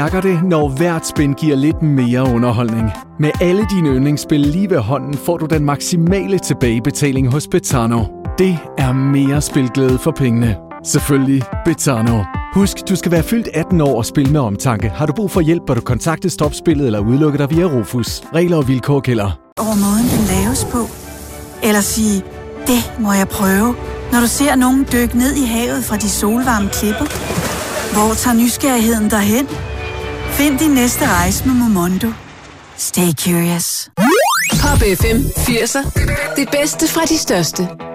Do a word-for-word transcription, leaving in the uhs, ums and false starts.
Mærker det, når hvert spin giver lidt mere underholdning. Med alle dine yndlingsspil lige ved hånden, får du den maksimale tilbagebetaling hos Betano. Det er mere spilglæde for pengene. Selvfølgelig Betano. Husk, du skal være fyldt atten år og spille med omtanke. Har du brug for hjælp, bør du kontakte Stopspillet eller udelukke dig via Rufus. Regler og vilkår gælder. Over måden den laves på. Eller sige, det må jeg prøve. Når du ser nogen dykke ned i havet fra de solvarme klipper. Hvor tager nysgerrigheden derhen? Find din næste rejse med Momondo. Stay curious. Pop F M firser. Det bedste fra de største.